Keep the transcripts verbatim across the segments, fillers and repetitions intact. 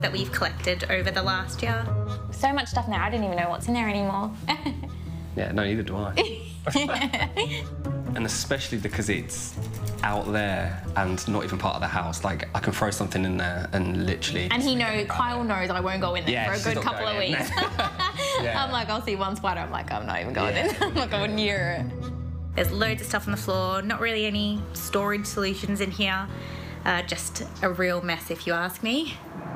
that we've collected over the last year. So much stuff now, I don't even know what's in there anymore. Yeah, no, neither do I. And especially because it's out there and not even part of the house. Like, I can throw something in there and literally... And he knows, Kyle knows I won't go in there yeah, for a good couple of weeks. Yeah. I'm like, I'll see one spider, I'm like, I'm not even going yeah. in. I'm not going near it. There's loads of stuff on the floor, not really any storage solutions in here. Uh, just a real mess, if you ask me.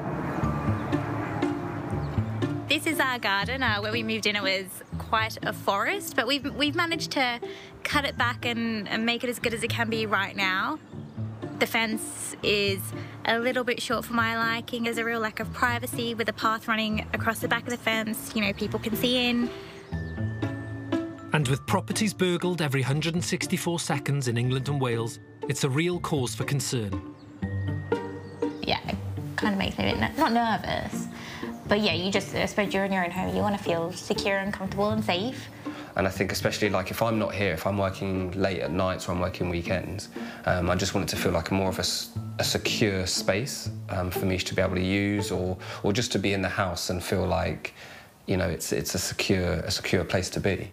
This is our garden. Uh, where we moved in, it was quite a forest, but we've, we've managed to cut it back and, and make it as good as it can be right now. The fence is a little bit short for my liking. There's a real lack of privacy with a path running across the back of the fence. You know, people can see in. And with properties burgled every one hundred sixty-four seconds in England and Wales, it's a real cause for concern. Yeah, it kind of makes me a bit, not nervous, but yeah, you just, I suppose you're in your own home, you want to feel secure and comfortable and safe. And I think especially, like, if I'm not here, if I'm working late at nights or I'm working weekends, um, I just want it to feel like more of a, a secure space um, for me to be able to use, or, or just to be in the house and feel like, you know, it's, it's a secure, a secure place to be.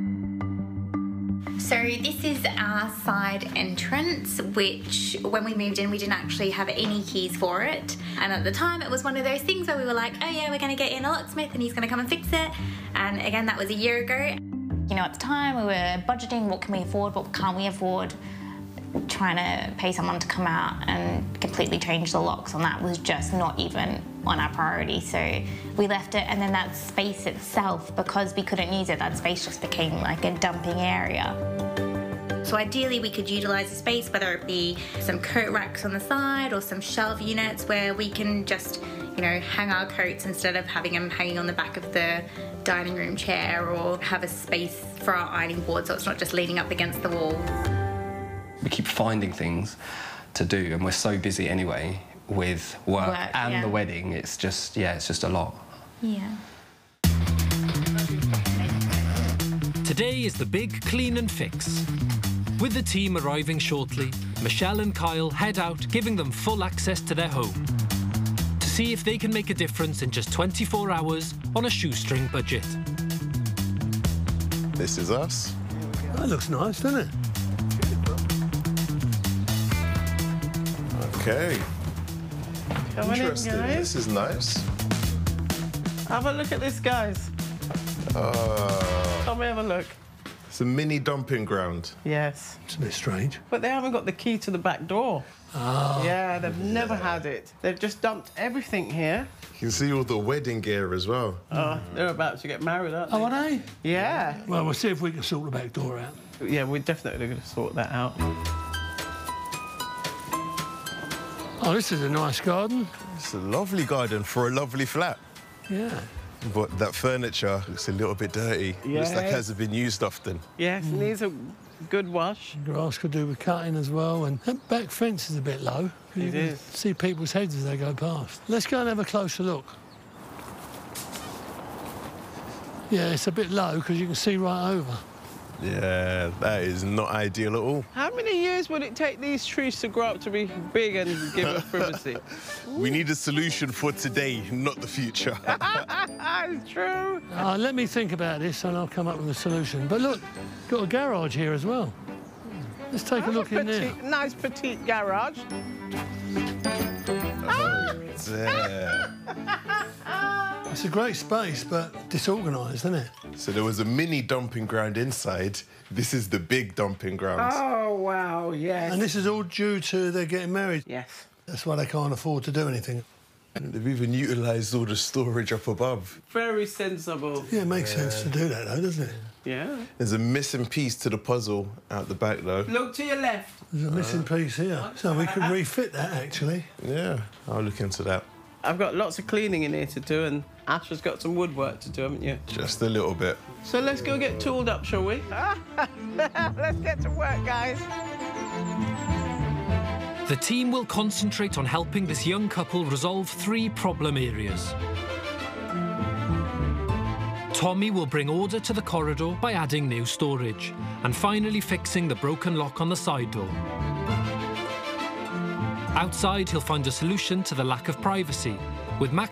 So this is our side entrance, which when we moved in, we didn't actually have any keys for it. And at the time, it was one of those things where we were like, oh yeah, we're gonna get in a locksmith and he's gonna come and fix it. And again, that was a year ago. You know, at the time, we were budgeting, what can we afford, what can't we afford? Trying to pay someone to come out and completely change the locks on that was just not even on our priority. So we left it, and then that space itself, because we couldn't use it, that space just became like a dumping area. So ideally we could utilise the space, whether it be some coat racks on the side or some shelf units where we can just, you know, hang our coats instead of having them hanging on the back of the dining room chair, or have a space for our ironing board so it's not just leaning up against the wall. We keep finding things to do, and we're so busy anyway with work, work and yeah. the wedding. It's just, yeah, it's just a lot. Yeah. Today is the big clean and fix. With the team arriving shortly, Michelle and Kyle head out, giving them full access to their home, to see if they can make a difference in just twenty-four hours on a shoestring budget. This is us. That looks nice, doesn't it? Okay. Come on in, Interesting. guys. This is nice. Have a look at this, guys. Uh, Come have a look. it's a mini dumping ground. Yes. It's a bit strange. But they haven't got the key to the back door. Ah. Yeah, they've never had it. They've just dumped everything here. You can see all the wedding gear as well. Oh, they're about to get married, aren't they? Oh, are they? Yeah. Well, we'll see if we can sort the back door out. Yeah, we're definitely going to sort that out. Oh, this is a nice garden. It's a lovely garden for a lovely flat. Yeah. But that furniture looks a little bit dirty. Looks like it Yes. hasn't been used often. Yes, it needs a good wash. Grass could do with cutting as well, and that back fence is a bit low. You It can is. see people's heads as they go past. Let's go and have a closer look. Yeah, it's a bit low because you can see right over. Yeah, that is not ideal at all. How many years would it take these trees to grow up to be big and give us privacy? We need a solution for today, not the future. It's true. Uh, let me think about this and I'll come up with a solution. But look, got a garage here as well. Let's take a That's look in there. petite, nice petite garage. Yeah. It's a great space, but disorganised, isn't it? So there was a mini dumping ground inside. This is the big dumping ground. Oh, wow, yes. And this is all due to they're getting married. Yes. That's why they can't afford to do anything. They've even utilised all the storage up above. Very sensible. Yeah, it makes sense to do that, though, doesn't it? Yeah. There's a missing piece to the puzzle out the back, though. Look to your left. There's a missing piece here. So we could refit that, actually. Yeah, I'll look into that. I've got lots of cleaning in here to do, and Ash has got some woodwork to do, haven't you? Just a little bit. So let's go get tooled up, shall we? Let's get to work, guys. The team will concentrate on helping this young couple resolve three problem areas. Tommy will bring order to the corridor by adding new storage, and finally fixing the broken lock on the side door. Outside, he'll find a solution to the lack of privacy with